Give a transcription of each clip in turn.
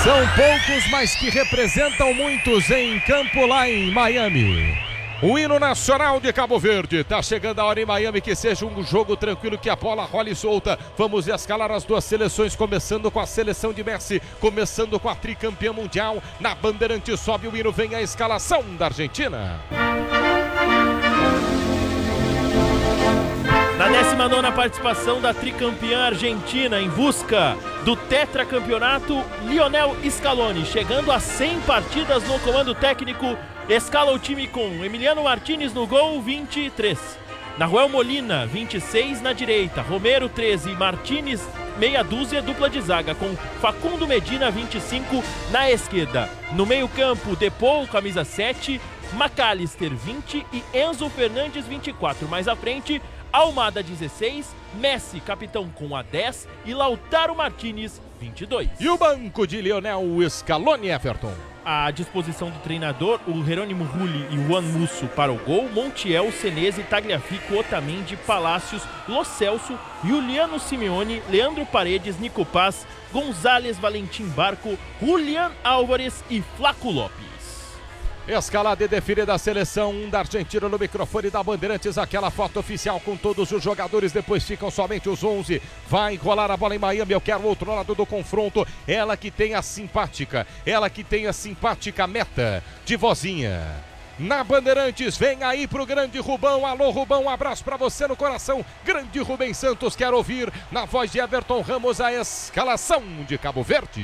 São poucos, mas que representam muitos em campo lá em Miami. O hino nacional de Cabo Verde. Tá chegando a hora em Miami que seja um jogo tranquilo, que a bola role solta. Vamos escalar as duas seleções, começando com a seleção de Messi, começando com a tricampeã mundial. Na Bandeirante sobe o hino, vem a escalação da Argentina. Na 19ª participação da tricampeã argentina em busca do tetracampeonato, Lionel Scaloni, chegando a 100 partidas no comando técnico, escala o time com Emiliano Martínez no gol, 23. Nahuel Molina, 26 na direita, Romero, 13, Martínez, meia dúzia, dupla de zaga, com Facundo Medina, 25 na esquerda. No meio campo, Depou, camisa 7, McAllister, 20 e Enzo Fernandes, 24. Mais à frente, Almada, 16, Messi, capitão, com a 10 e Lautaro Martínez, 22. E o banco de Lionel Scaloni, Everton? À disposição do treinador, o Jerônimo Rulli e Juan Musso para o gol, Montiel, Senesi, Tagliafico, Otamendi, Palácios, Lo Celso, Juliano Simeone, Leandro Paredes, Nico Paz, González, Valentim Barco, Julián Álvares e Flaco Lopes. Escalada e definida da seleção da Argentina no microfone da Bandeirantes, aquela foto oficial com todos os jogadores, depois ficam somente os 11. Vai rolar a bola em Miami, eu quero o outro lado do confronto, ela que tem a simpática meta de vozinha. Na Bandeirantes, vem aí pro grande Rubão, alô Rubão, um abraço pra você no coração, grande Rubem Santos, quero ouvir na voz de Everton Ramos a escalação de Cabo Verde.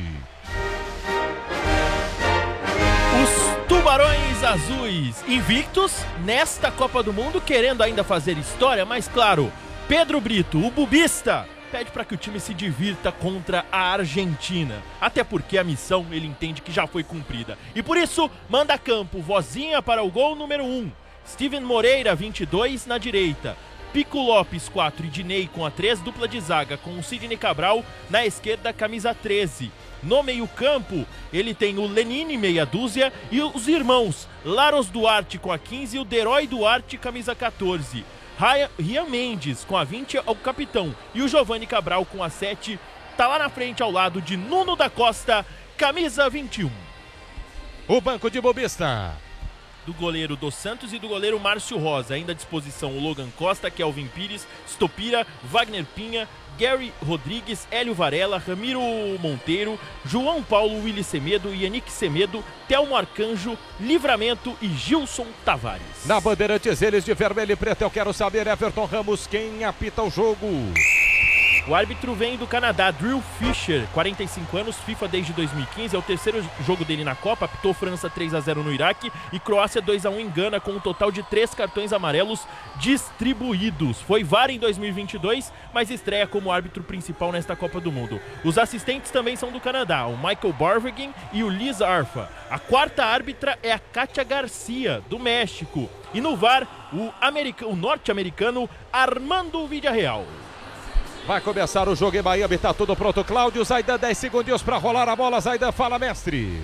Os Tubarões Azuis, invictos nesta Copa do Mundo, querendo ainda fazer história, mas claro, Pedro Brito, o bubista, pede para que o time se divirta contra a Argentina, até porque a missão ele entende que já foi cumprida. E por isso, manda a campo, vozinha para o gol número 1, Steven Moreira, 22 na direita, Pico Lopes, 4 e Diney com a 3, dupla de zaga com o Sidney Cabral na esquerda, camisa 13. No meio-campo, ele tem o Lenine, meia dúzia, e os irmãos Laros Duarte com a 15 e o Deroy Duarte, camisa 14. Rian Mendes com a 20, o capitão, e o Giovanni Cabral com a 7, tá lá na frente ao lado de Nuno da Costa, camisa 21. O banco de bobista. Do goleiro Dos Santos e do goleiro Márcio Rosa, ainda à disposição o Logan Costa, Kelvin Pires, Stopira, Wagner Pinha, Gary Rodrigues, Hélio Varela, Ramiro Monteiro, João Paulo, Willy Semedo, Yannick Semedo, Telmo Arcanjo, Livramento e Gilson Tavares. Na Bandeirantes, eles de vermelho e preto, eu quero saber, Everton Ramos, quem apita o jogo? O árbitro vem do Canadá, Drew Fisher, 45 anos, FIFA desde 2015, é o terceiro jogo dele na Copa, apitou França 3-0 no Iraque e Croácia 2-1 em Gana, com um total de 3 cartões amarelos distribuídos. Foi VAR em 2022, mas estreia como árbitro principal nesta Copa do Mundo. Os assistentes também são do Canadá, o Michael Barvegen e o Liz Arfa. A quarta árbitra é a Kátia Garcia, do México. E no VAR, o norte-americano Armando Villarreal. Vai começar o jogo em Miami, tá tudo pronto. Cláudio Zaidan, 10 segundinhos para rolar a bola. Zaidan, fala, mestre.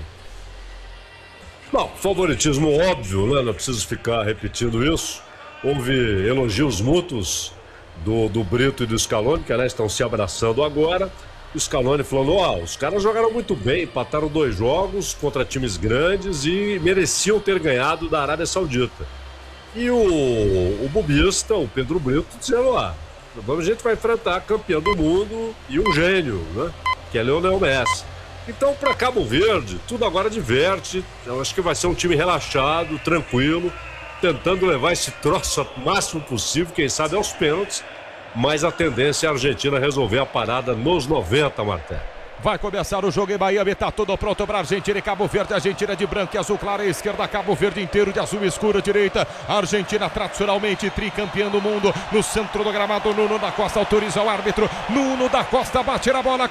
Não, favoritismo óbvio, né? Não preciso ficar repetindo isso. Houve elogios mútuos do Brito e do Scaloni, que aliás estão se abraçando agora. O Scaloni falando, os caras jogaram muito bem, empataram 2 jogos contra times grandes e mereciam ter ganhado da Arábia Saudita. E o bubista, o Pedro Brito, dizendo, a gente vai enfrentar campeão do mundo e um gênio, né? Que é Lionel Messi. Então, para Cabo Verde, tudo agora diverte. Eu acho que vai ser um time relaxado, tranquilo, tentando levar esse troço o máximo possível, quem sabe aos pênaltis. Mas a tendência é a Argentina resolver a parada nos 90, Marté. Vai começar o jogo em Miami, tá tudo pronto para Argentina e Cabo Verde. Argentina de branco e azul clara à esquerda, Cabo Verde inteiro de azul escuro à direita. Argentina tradicionalmente tricampeã do mundo. No centro do gramado, Nuno da Costa autoriza o árbitro. Nuno da Costa bate na bola.